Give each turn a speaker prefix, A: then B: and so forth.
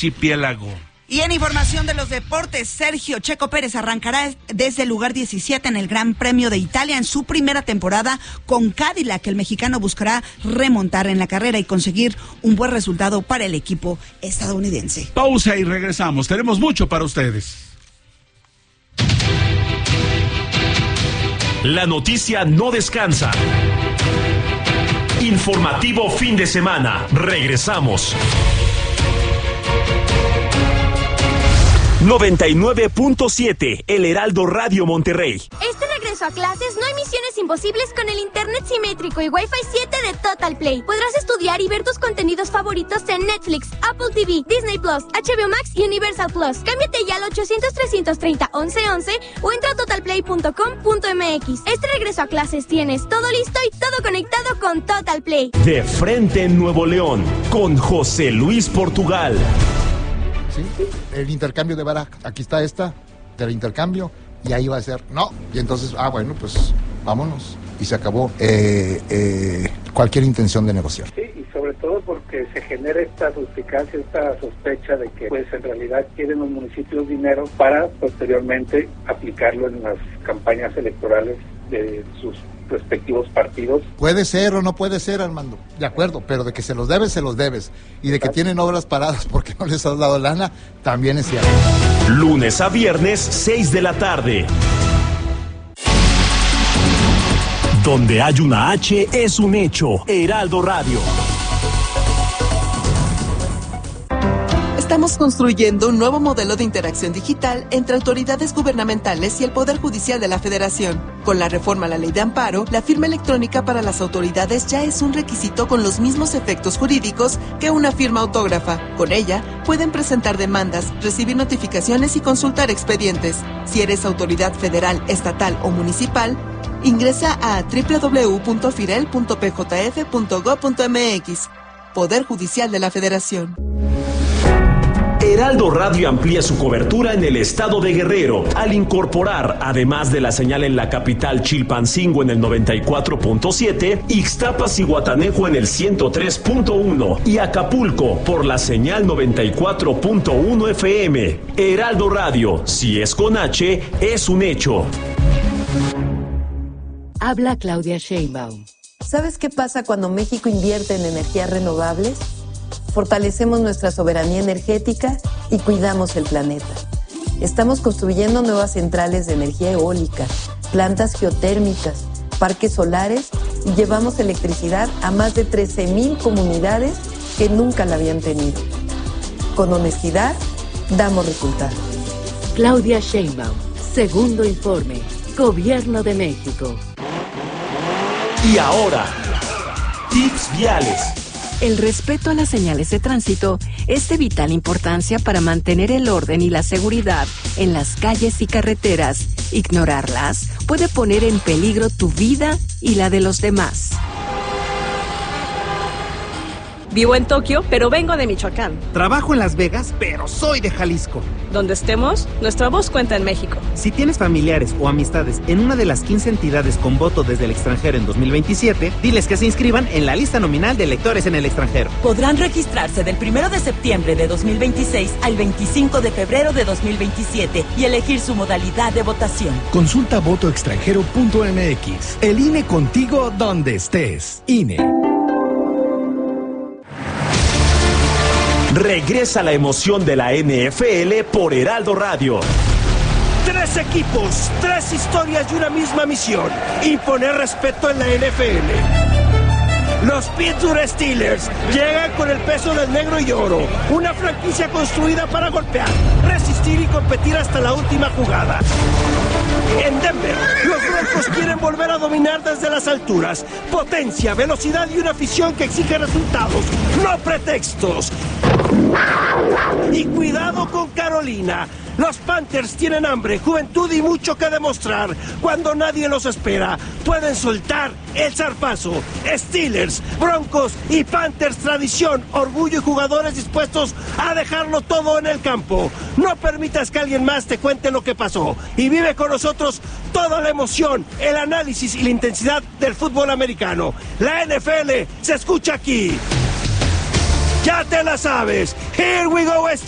A: archipiélago.
B: Y en información de los deportes, Sergio Checo Pérez arrancará desde el lugar 17 en el Gran Premio de Italia en su primera temporada con Cadillac. El mexicano buscará remontar en la carrera y conseguir un buen resultado para el equipo estadounidense.
A: Pausa y regresamos. Tenemos mucho para ustedes.
C: La noticia no descansa. Informativo fin de semana. Regresamos. 99.7 El Heraldo Radio Monterrey.
D: Este regreso a clases no hay misiones imposibles con el internet simétrico y Wi-Fi 7 de Total Play. Podrás estudiar y ver tus contenidos favoritos en Netflix, Apple TV, Disney Plus, HBO Max y Universal Plus. Cámbiate ya al 800-330-1111 o entra a totalplay.com.mx. Este regreso a clases tienes todo listo y todo conectado con Total Play.
C: De frente en Nuevo León, con José Luis Portugal.
E: ¿Sí? El intercambio de baraja. Aquí está esta, del intercambio, y ahí va a ser, no. Y entonces, bueno, pues vámonos. Y se acabó cualquier intención de negociar.
F: Sí, y sobre todo porque se genera esta suspicacia, esta sospecha de que pues en realidad quieren los municipios dinero para posteriormente aplicarlo en las campañas electorales de sus respectivos partidos.
E: Puede ser o no puede ser, Armando, de acuerdo, pero de que se los debes, y de que tienen obras paradas porque no les has dado lana, también es cierto.
C: Lunes a viernes, 6 de la tarde. Donde hay una H es un hecho. Heraldo Radio.
G: Estamos construyendo un nuevo modelo de interacción digital entre autoridades gubernamentales y el Poder Judicial de la Federación. Con la reforma a la Ley de Amparo, la firma electrónica para las autoridades ya es un requisito con los mismos efectos jurídicos que una firma autógrafa. Con ella, pueden presentar demandas, recibir notificaciones y consultar expedientes. Si eres autoridad federal, estatal o municipal, ingresa a www.firel.pjf.gov.mx. Poder Judicial de la Federación.
C: Heraldo Radio amplía su cobertura en el estado de Guerrero al incorporar, además de la señal en la capital Chilpancingo en el 94.7, Ixtapas y Guatanejo en el 103.1 y Acapulco por la señal 94.1 FM. Heraldo Radio, si es con H, es un hecho.
H: Habla Claudia Sheinbaum.
I: ¿Sabes qué pasa cuando México invierte en energías renovables? Fortalecemos nuestra soberanía energética y cuidamos el planeta. Estamos construyendo nuevas centrales de energía eólica, plantas geotérmicas, parques solares y llevamos electricidad a más de 13,000 comunidades que nunca la habían tenido. Con honestidad, damos resultados.
H: Claudia Sheinbaum, segundo informe, Gobierno de México.
C: Y ahora, tips viales.
H: El respeto a las señales de tránsito es de vital importancia para mantener el orden y la seguridad en las calles y carreteras. Ignorarlas puede poner en peligro tu vida y la de los demás.
J: Vivo en Tokio, pero vengo de Michoacán.
K: Trabajo en Las Vegas, pero soy de Jalisco.
J: Donde estemos, nuestra voz cuenta en México.
K: Si tienes familiares o amistades en una de las 15 entidades con voto desde el extranjero en 2027, diles que se inscriban en la lista nominal de electores en el extranjero.
L: Podrán registrarse del 1 de septiembre de 2026 al 25 de febrero de 2027 y elegir su modalidad de votación.
M: Consulta votoextranjero.mx. El INE contigo donde estés. INE.
C: Regresa la emoción de la NFL por Heraldo Radio.
N: 3 equipos, 3 historias y una misma misión: imponer respeto en la NFL. Los Pittsburgh Steelers llegan con el peso del negro y oro, una franquicia construida para golpear, resistir y competir hasta la última jugada. En Denver, los Broncos quieren volver a dominar desde las alturas. Potencia, velocidad y una afición que exige resultados, no pretextos. Y cuidado con Carolina. Los Panthers tienen hambre, juventud y mucho que demostrar. Cuando nadie los espera, pueden soltar el zarpazo. Steelers, Broncos y Panthers, tradición, orgullo y jugadores dispuestos a dejarlo todo en el campo. No permitas que alguien más te cuente lo que pasó y vive con nosotros toda la emoción, el análisis y la intensidad del fútbol americano. La NFL se escucha aquí. Ya te la sabes. Here we go,